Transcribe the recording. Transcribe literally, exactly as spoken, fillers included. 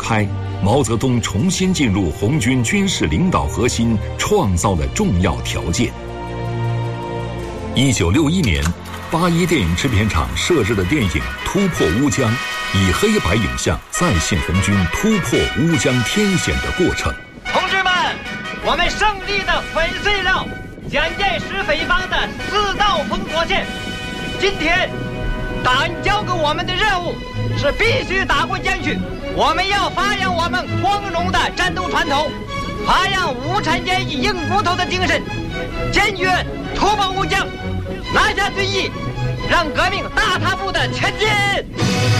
开，毛泽东重新进入红军军事领导核心创造了重要条件。一九六一年，八一电影制片厂摄制的电影《突破乌江》，以黑白影像再现红军突破乌江天险的过程。 同志们，我们胜利地粉碎了蒋介石匪帮的四道封锁线。今天，党交给我们的任务是必须打过江去。我们要发扬我们光荣的战斗传统，发扬无产阶级硬骨头的精神，坚决突破乌江，拿下最义，让革命大踏步的前进。